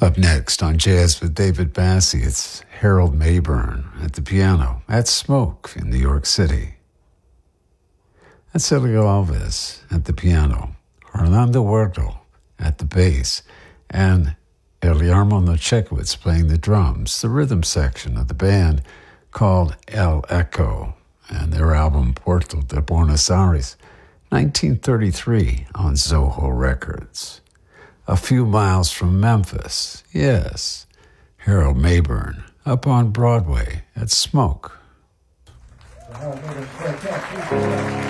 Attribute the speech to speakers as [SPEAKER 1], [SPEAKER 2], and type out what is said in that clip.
[SPEAKER 1] Up next on Jazz with David Bassie, it's Harold Mayburn at the piano at Smoke in New York City. That's Sergio Alves at the piano, Orlando Huerto at the bass, and Eliarmo Nochekowitz playing the drums, the rhythm section of the band called El Echo, and their album Puerto de Buenos Aires, 1933 on Zoho Records. A few miles from Memphis, yes, Harold Mayburn up on Broadway at Smoke.